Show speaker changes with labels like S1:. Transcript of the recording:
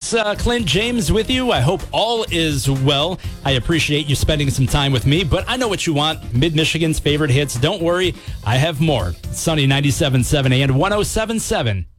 S1: folks. Clint James with you. I hope all is well. I appreciate you spending some time with me, but I know what you want. Mid-Michigan's favorite hits. Don't worry, I have more. Sunny 97.7 and 107.7